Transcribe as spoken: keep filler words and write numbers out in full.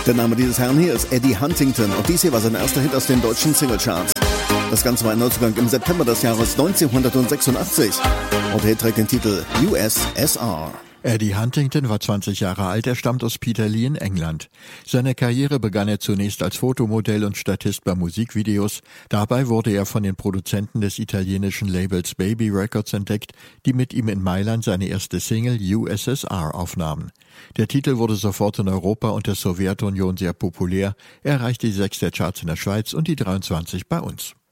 Der Name dieses Herrn hier ist Eddie Huntington und dies hier war sein erster Hit aus den deutschen Singlecharts. Das Ganze war ein Neuzugang im September des Jahres neunzehnhundertsechsundachtzig und er trägt den Titel U S S R. Eddie Huntington war zwanzig Jahre alt, er stammt aus Peterlee in England. Seine Karriere begann er zunächst als Fotomodell und Statist bei Musikvideos. Dabei wurde er von den Produzenten des italienischen Labels Baby Records entdeckt, die mit ihm in Mailand seine erste Single U S S R aufnahmen. Der Titel wurde sofort in Europa und der Sowjetunion sehr populär. Er erreichte die sechs der Charts in der Schweiz und die dreiundzwanzig bei uns.